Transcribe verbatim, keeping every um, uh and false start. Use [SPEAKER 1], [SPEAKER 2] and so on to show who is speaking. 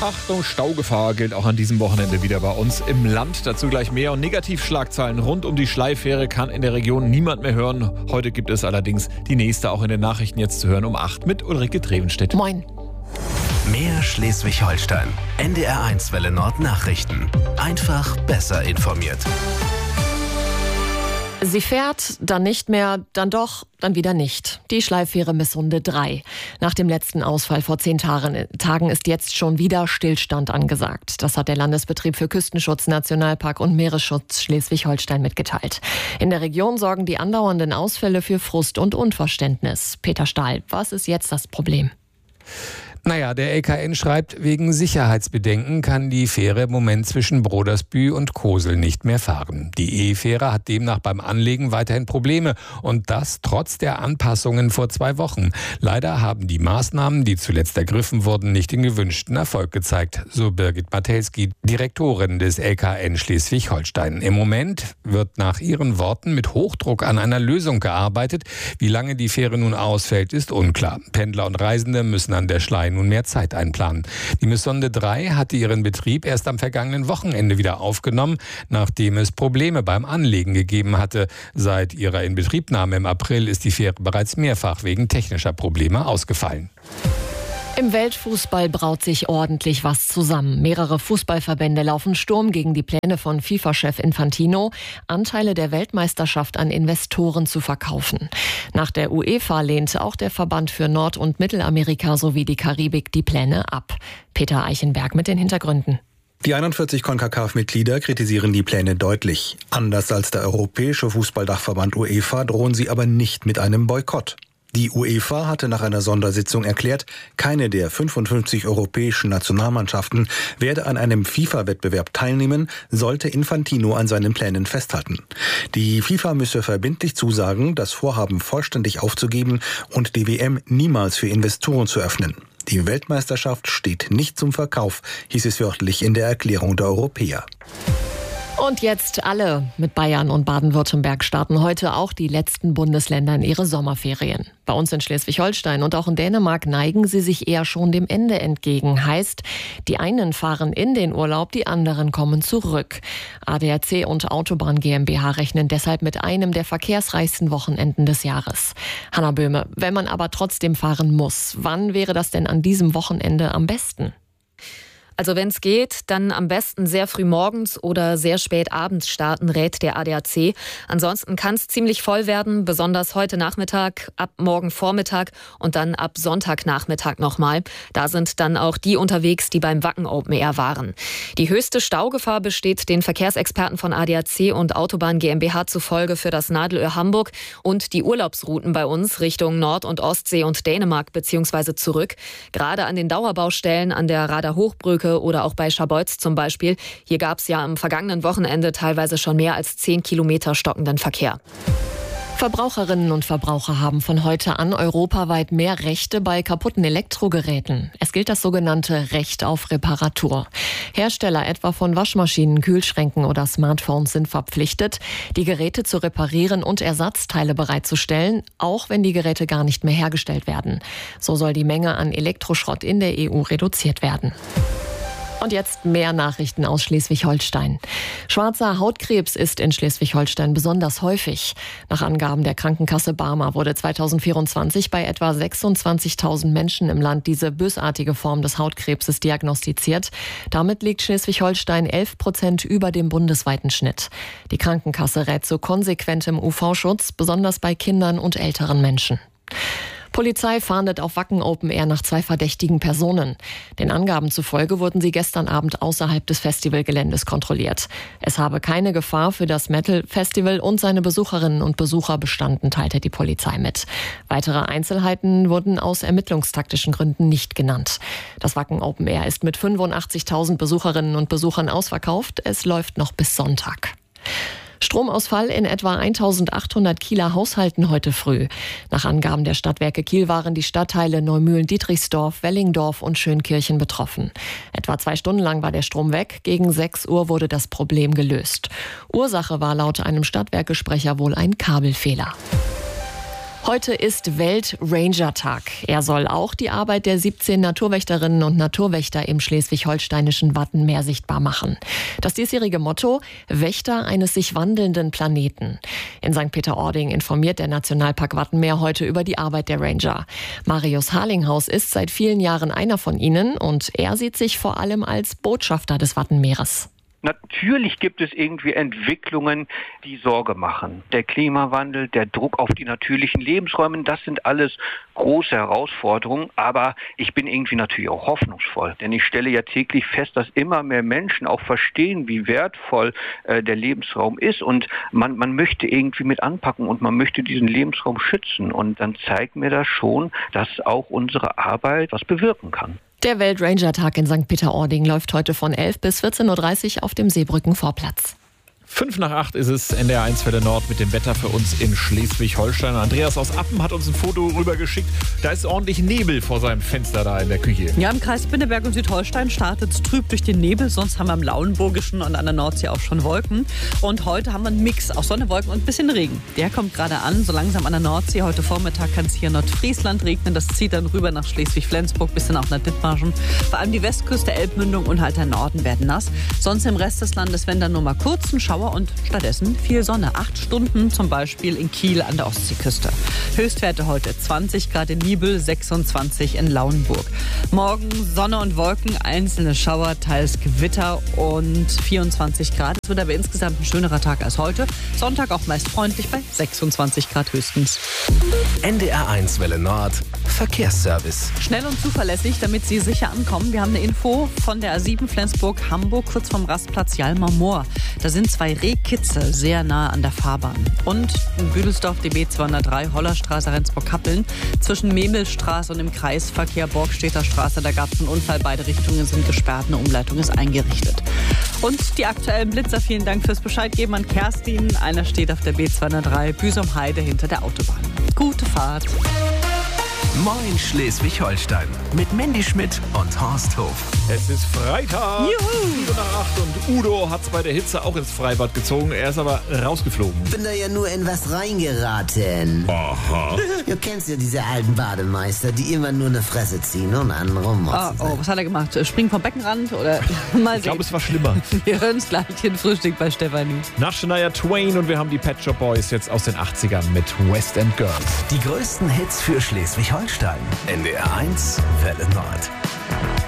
[SPEAKER 1] Achtung, Staugefahr gilt auch an diesem Wochenende wieder bei uns im Land. Dazu gleich mehr und Negativschlagzeilen rund um die Schleifähre kann in der Region niemand mehr hören. Heute gibt es allerdings die nächste auch in den Nachrichten jetzt zu hören um acht mit Ulrike Trevenstedt.
[SPEAKER 2] Moin.
[SPEAKER 3] Mehr Schleswig-Holstein. N D R eins Welle Nord Nachrichten. Einfach besser informiert.
[SPEAKER 2] Sie fährt, dann nicht mehr, dann doch, dann wieder nicht. Die Schleifähre Missunde drei. Nach dem letzten Ausfall vor zehn Tagen ist jetzt schon wieder Stillstand angesagt. Das hat der Landesbetrieb für Küstenschutz, Nationalpark und Meeresschutz Schleswig-Holstein mitgeteilt. In der Region sorgen die andauernden Ausfälle für Frust und Unverständnis. Peter Stahl, was ist jetzt das Problem?
[SPEAKER 4] Naja, der L K N schreibt, wegen Sicherheitsbedenken kann die Fähre im Moment zwischen Brodersbühl und Kosel nicht mehr fahren. Die E-Fähre hat demnach beim Anlegen weiterhin Probleme und das trotz der Anpassungen vor zwei Wochen. Leider haben die Maßnahmen, die zuletzt ergriffen wurden, nicht den gewünschten Erfolg gezeigt, so Birgit Matelski, Direktorin des L K N Schleswig-Holstein. Im Moment wird nach ihren Worten mit Hochdruck an einer Lösung gearbeitet. Wie lange die Fähre nun ausfällt, ist unklar. Pendler und Reisende müssen an der Schlein nun mehr Zeit einplanen. Die Missunde drei hatte ihren Betrieb erst am vergangenen Wochenende wieder aufgenommen, nachdem es Probleme beim Anlegen gegeben hatte. Seit ihrer Inbetriebnahme im April ist die Fähre bereits mehrfach wegen technischer Probleme ausgefallen.
[SPEAKER 2] Im Weltfußball braut sich ordentlich was zusammen. Mehrere Fußballverbände laufen Sturm gegen die Pläne von FIFA-Chef Infantino, Anteile der Weltmeisterschaft an Investoren zu verkaufen. Nach der UEFA lehnte auch der Verband für Nord- und Mittelamerika sowie die Karibik die Pläne ab. Peter Eichenberg mit den Hintergründen.
[SPEAKER 5] Die einundvierzig CONCACAF-Mitglieder kritisieren die Pläne deutlich. Anders als der Europäische Fußballdachverband UEFA drohen sie aber nicht mit einem Boykott. Die UEFA hatte nach einer Sondersitzung erklärt, keine der fünfundfünfzig europäischen Nationalmannschaften werde an einem FIFA-Wettbewerb teilnehmen, sollte Infantino an seinen Plänen festhalten. Die FIFA müsse verbindlich zusagen, das Vorhaben vollständig aufzugeben und die W M niemals für Investoren zu öffnen. Die Weltmeisterschaft steht nicht zum Verkauf, hieß es wörtlich in der Erklärung der Europäer.
[SPEAKER 2] Und jetzt alle mit Bayern und Baden-Württemberg starten heute auch die letzten Bundesländer in ihre Sommerferien. Bei uns in Schleswig-Holstein und auch in Dänemark neigen sie sich eher schon dem Ende entgegen. Heißt, die einen fahren in den Urlaub, die anderen kommen zurück. A D A C und Autobahn GmbH rechnen deshalb mit einem der verkehrsreichsten Wochenenden des Jahres. Hanna Böhme, wenn man aber trotzdem fahren muss, wann wäre das denn an diesem Wochenende am besten?
[SPEAKER 6] Also wenn es geht, dann am besten sehr früh morgens oder sehr spät abends starten, rät der A D A C. Ansonsten kann es ziemlich voll werden, besonders heute Nachmittag, ab morgen Vormittag und dann ab Sonntagnachmittag nochmal. Da sind dann auch die unterwegs, die beim Wacken Open Air waren. Die höchste Staugefahr besteht den Verkehrsexperten von A D A C und Autobahn GmbH zufolge für das Nadelöhr Hamburg und die Urlaubsrouten bei uns Richtung Nord- und Ostsee und Dänemark bzw. zurück. Gerade an den Dauerbaustellen an der Rader Hochbrücke oder auch bei Scharbeutz zum Beispiel. Hier gab es ja am vergangenen Wochenende teilweise schon mehr als zehn Kilometer stockenden Verkehr.
[SPEAKER 2] Verbraucherinnen und Verbraucher haben von heute an europaweit mehr Rechte bei kaputten Elektrogeräten. Es gilt das sogenannte Recht auf Reparatur. Hersteller etwa von Waschmaschinen, Kühlschränken oder Smartphones sind verpflichtet, die Geräte zu reparieren und Ersatzteile bereitzustellen, auch wenn die Geräte gar nicht mehr hergestellt werden. So soll die Menge an Elektroschrott in der E U reduziert werden. Und jetzt mehr Nachrichten aus Schleswig-Holstein. Schwarzer Hautkrebs ist in Schleswig-Holstein besonders häufig. Nach Angaben der Krankenkasse Barmer wurde zweitausendvierundzwanzig bei etwa sechsundzwanzigtausend Menschen im Land diese bösartige Form des Hautkrebses diagnostiziert. Damit liegt Schleswig-Holstein elf Prozent über dem bundesweiten Schnitt. Die Krankenkasse rät zu konsequentem U V-Schutz, besonders bei Kindern und älteren Menschen. Polizei fahndet auf Wacken Open Air nach zwei verdächtigen Personen. Den Angaben zufolge wurden sie gestern Abend außerhalb des Festivalgeländes kontrolliert. Es habe keine Gefahr für das Metal-Festival und seine Besucherinnen und Besucher bestanden, teilte die Polizei mit. Weitere Einzelheiten wurden aus ermittlungstaktischen Gründen nicht genannt. Das Wacken Open Air ist mit fünfundachtzigtausend Besucherinnen und Besuchern ausverkauft. Es läuft noch bis Sonntag. Stromausfall in etwa eintausendachthundert Kieler Haushalten heute früh. Nach Angaben der Stadtwerke Kiel waren die Stadtteile Neumühlen-Dietrichsdorf, Wellingdorf und Schönkirchen betroffen. Etwa zwei Stunden lang war der Strom weg. Gegen sechs Uhr wurde das Problem gelöst. Ursache war laut einem Stadtwerkesprecher wohl ein Kabelfehler. Heute ist Welt-Ranger-Tag. Er soll auch die Arbeit der siebzehn Naturwächterinnen und Naturwächter im schleswig-holsteinischen Wattenmeer sichtbar machen. Das diesjährige Motto: Wächter eines sich wandelnden Planeten. In Sankt Peter-Ording informiert der Nationalpark Wattenmeer heute über die Arbeit der Ranger. Marius Harlinghaus ist seit vielen Jahren einer von ihnen und er sieht sich vor allem als Botschafter des Wattenmeeres.
[SPEAKER 7] Natürlich gibt es irgendwie Entwicklungen, die Sorge machen. Der Klimawandel, der Druck auf die natürlichen Lebensräume, das sind alles große Herausforderungen. Aber ich bin irgendwie natürlich auch hoffnungsvoll. Denn ich stelle ja täglich fest, dass immer mehr Menschen auch verstehen, wie wertvoll äh, der Lebensraum ist. Und man, man möchte irgendwie mit anpacken und man möchte diesen Lebensraum schützen. Und dann zeigt mir das schon, dass auch unsere Arbeit was bewirken kann.
[SPEAKER 2] Der Welt-Ranger-Tag in Sankt Peter-Ording läuft heute von elf bis vierzehn Uhr dreißig auf dem Seebrückenvorplatz.
[SPEAKER 1] Fünf nach acht ist es, N D R eins Welle Nord mit dem Wetter für uns in Schleswig-Holstein. Andreas aus Appen hat uns ein Foto rübergeschickt. Da ist ordentlich Nebel vor seinem Fenster da in der Küche.
[SPEAKER 8] Ja, im Kreis Pinneberg und Südholstein startet es trüb durch den Nebel. Sonst haben wir im Lauenburgischen und an der Nordsee auch schon Wolken. Und heute haben wir einen Mix aus Sonne, Wolken und ein bisschen Regen. Der kommt gerade an, so langsam an der Nordsee. Heute Vormittag kann es hier in Nordfriesland regnen. Das zieht dann rüber nach Schleswig-Flensburg bis dann auch nach Dithmarschen. Vor allem die Westküste, Elbmündung und halt der Norden werden nass. Sonst im Rest des Landes werden dann nur mal kurzen Schauer und stattdessen viel Sonne. Acht Stunden zum Beispiel in Kiel an der Ostseeküste. Höchstwerte heute zwanzig Grad in Niebüll, sechsundzwanzig in Lauenburg. Morgen Sonne und Wolken, einzelne Schauer, teils Gewitter und vierundzwanzig Grad. Es wird aber insgesamt ein schönerer Tag als heute. Sonntag auch meist freundlich bei sechsundzwanzig Grad höchstens.
[SPEAKER 3] N D R eins Welle Nord Verkehrsservice.
[SPEAKER 8] Schnell und zuverlässig, damit Sie sicher ankommen. Wir haben eine Info von der A sieben Flensburg-Hamburg, kurz vom Rastplatz Jalmer Moor. Da sind zwei Rehkitze sehr nah an der Fahrbahn. Und in Büdelsdorf die B zweihundertdrei, Hollerstraße, Rendsburg-Kappeln. Zwischen Memelstraße und dem Kreisverkehr Borgstedter Straße, da gab es einen Unfall. Beide Richtungen sind gesperrt, eine Umleitung ist eingerichtet. Und die aktuellen Blitzer, vielen Dank fürs Bescheidgeben an Kerstin. Einer steht auf der B zweihundertdrei, Büsum-Heide hinter der Autobahn. Gute Fahrt.
[SPEAKER 3] Moin Schleswig-Holstein mit Mandy Schmidt und Horst Hof.
[SPEAKER 1] Es ist Freitag, sieben nach acht und Udo hat es bei der Hitze auch ins Freibad gezogen. Er ist aber rausgeflogen.
[SPEAKER 9] Bin da ja nur in was reingeraten.
[SPEAKER 1] Aha.
[SPEAKER 9] Du kennst ja diese alten Bademeister, die immer nur eine Fresse ziehen und einen rummotzen.
[SPEAKER 8] Oh, oh, was hat er gemacht? Springen vom Beckenrand oder mal sehen?
[SPEAKER 1] Ich glaube, es war schlimmer.
[SPEAKER 8] Wir hören es gleich in Frühstück bei Stefanie.
[SPEAKER 1] Nach Shania Twain und wir haben die Pet Shop Boys jetzt aus den achtzigern mit West End Girls.
[SPEAKER 3] Die größten Hits für Schleswig-Holstein. N D R eins Welle Nord.